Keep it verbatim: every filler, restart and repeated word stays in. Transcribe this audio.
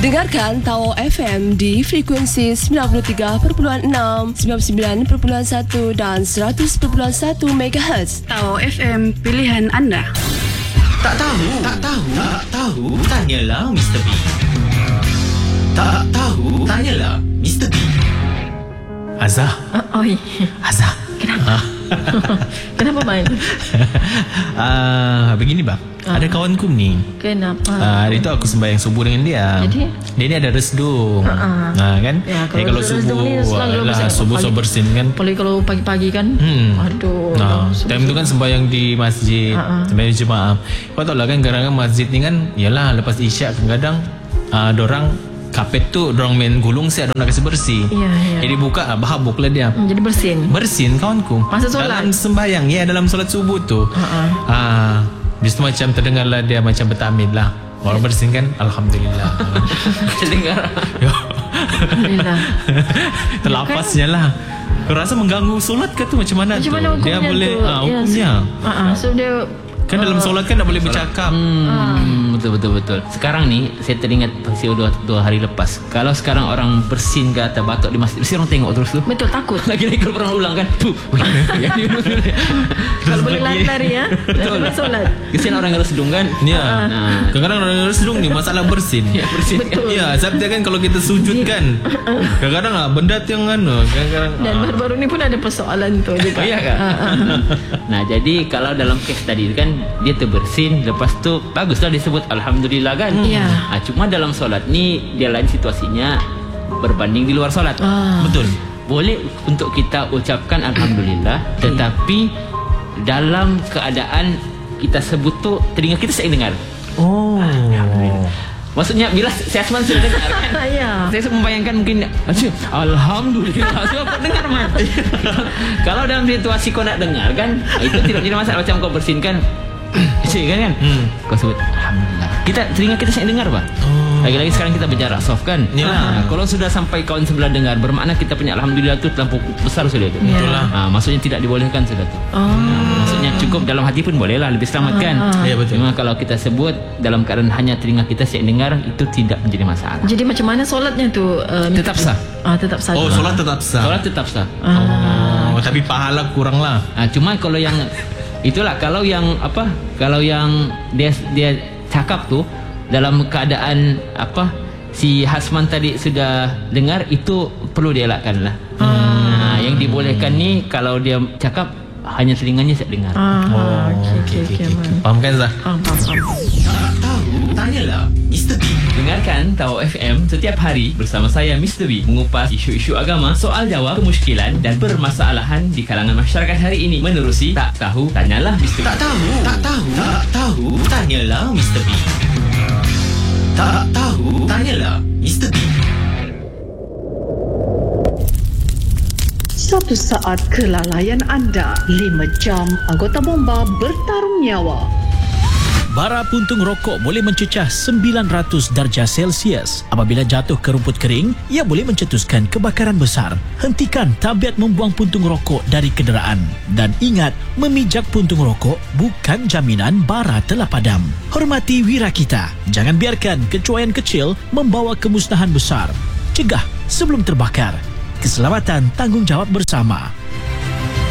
Dengarkan Tao F M di frekuensi sembilan puluh tiga perpuluhan enam, sembilan puluh sembilan perpuluhan satu dan seratus perpuluhan satu megahertz. Tao F M, pilihan anda. Tak tahu, tak tahu, tak tahu, tanyalah Mister B. Tak tahu, tanyalah Mister B. Azah. Uh, oi. Azah. Kenapa? Kenapa, Bang? Ah, begini bang. Ah. Ada kawanku ni. Kenapa? Ah, hari tu aku sembahyang subuh dengan dia. Jadi? Dia ni ada resdung. Ah, ah. Ah, kan? Ya, Eh, kalau kalau resdung subuh, ni selalu lah, bersih. subuh so Pagi- bersin kan. Apalagi kalau pagi-pagi kan. Hmm. Aduh. Nah, subuh- time tu kan sembahyang di masjid, Ah, ah. sembahyang jemaah. Kau tahu lah kan, kadang-kadang masjid ni kan, yalah lepas isyak kadang-kadang uh, dorang kapet tu dorang main gulung siap, dorang nak kasi bersih. Ya, ya. Jadi buka ah, bahabuk lah dia. Hmm, jadi bersin. Bersin kawanku. Masa solat? Dalam sembahyang, ya dalam solat subuh tu. Ah, ah. Ah, di situ macam terdengar lah dia macam bertamid lah. Orang bersin kan, alhamdulillah. Terdengar. Yo. Alhamdulillah. Terlapasnya lah. Kau rasa mengganggu solat ke tu macam mana Macam tu? mana hukumnya Dia boleh tu? ah, hukumnya. Yes. Ah, ah. So dia Kan dalam solat kan tak boleh bercakap. Hmm, betul betul betul. Sekarang ni saya teringat peristiwa dua, dua hari lepas. Kalau sekarang orang bersin ke atau batuk di masjid, mesti orang tengok terus tu. betul takut. Lagi-lagi kalau orang ulang kan. Puh. Kalau boleh lari-lari ya. Betul. Betul solat. Kesian orang yang sedung kan. Ya. Nah. Kadang-kadang orang yang sedung ni masalah bersin. Ya, bersin. Betul. Ya, sebab dia kan kalau kita sujud kan, kadang-kadang ah benda tu yang anu, kadang-kadang Dan ah. baru-baru ni pun ada persoalan tu juga. Oh, iya kan? Ah, ah. Nah, jadi kalau dalam kes tadi kan dia terbersin, lepas tu baguslah disebut alhamdulillah kan. Ya. Nah, cuma dalam solat ni dia lain situasinya berbanding di luar solat. Ah. Betul. Boleh untuk kita ucapkan alhamdulillah, tetapi dalam keadaan kita sebut tu telinga kita saya dengar. Oh. Maksudnya bila saya asman sudah dengar kan. Ya. Saya membayangkan mungkin asyik, alhamdulillah saya kau dengar man. Kalau dalam situasi kau nak dengar kan, itu tidak tidak masalah. Macam kau bersinkan asyik kan kan. Hmm. Kau sebut alhamdulillah. Kita telinga kita saya dengar Pak. Oh. Lagi-lagi sekarang kita berjarak soft kan. Ya. Ah, kalau sudah sampai kawan sebelah dengar, bermakna kita punya alhamdulillah tu terlampau besar sudah tu. Ya. Betul lah. Ah, maksudnya tidak dibolehkan sudah tu. Oh. Maksudnya cukup dalam hati pun boleh lah, lebih selamat kan. Ya, betul. Cuma kalau kita sebut dalam keadaan hanya telinga kita saya dengar, itu tidak menjadi masalah. Jadi macam mana solatnya tu? Uh, Tetap sah. Ah, tetap sah. Oh, solat tetap sah. Solat tetap sah. Ah. Oh, tapi pahala kurang lah. Ah, cuma kalau yang itulah kalau yang apa? Kalau yang dia dia cakap tu dalam keadaan apa? Si Hasman tadi sudah dengar, itu perlu dielakkan lah. Ah. Nah, yang dibolehkan ni kalau dia cakap hanya telinganya saya dengar. Ah, okey okey okey. Faham kan Zah? Faham faham. Tak tahu, tanyalah Mister B. Dengarkan Tao F M setiap hari bersama saya Mister B mengupas isu-isu agama, soal jawab, kemusykilan dan permasalahan di kalangan masyarakat hari ini menerusi Tak Tahu Tanyalah Mister B. Tak tahu, tak tahu, tak tahu, tanyalah Mister B. Tak tahu, tanyalah Mister B. Suatu saat kelalaian anda, lima jam anggota bomba bertarung nyawa. Bara puntung rokok boleh mencecah sembilan ratus darjah Celsius. Apabila jatuh ke rumput kering, ia boleh mencetuskan kebakaran besar. Hentikan tabiat membuang puntung rokok dari kenderaan. Dan ingat, memijak puntung rokok bukan jaminan bara telah padam. Hormati wira kita. Jangan biarkan kecuaian kecil membawa kemusnahan besar. Cegah sebelum terbakar. Keselamatan tanggungjawab bersama.